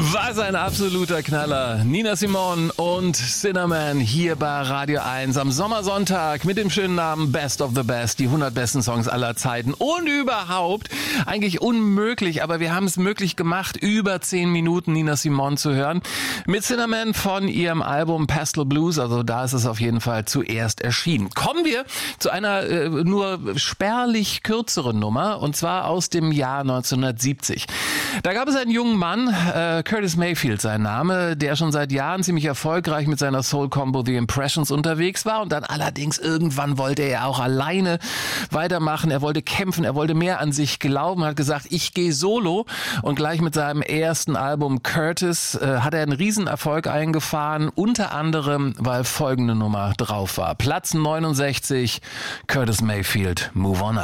Was ein absoluter Knaller. Nina Simone und Cinnamon hier bei Radio 1 am Sommersonntag mit dem schönen Namen Best of the Best, die 100 besten Songs aller Zeiten und überhaupt eigentlich unmöglich, aber wir haben es möglich gemacht, über 10 Minuten Nina Simone zu hören. Mit Cinnamon von ihrem Album Pastel Blues, also da ist es auf jeden Fall zuerst erschienen. Kommen wir zu einer nur spärlich kürzeren Nummer und zwar aus dem Jahr 1970. Da gab es einen jungen Mann, Curtis Mayfield sein Name, der schon seit Jahren ziemlich erfolgreich mit seiner Soul-Combo The Impressions unterwegs war und dann allerdings irgendwann wollte er auch alleine weitermachen, er wollte kämpfen, er wollte mehr an sich glauben, hat gesagt, ich gehe solo und gleich mit seinem ersten Album Curtis hat er einen Riesenerfolg eingefahren, unter anderem, weil folgende Nummer drauf war. Platz 69, Curtis Mayfield, Move On Up.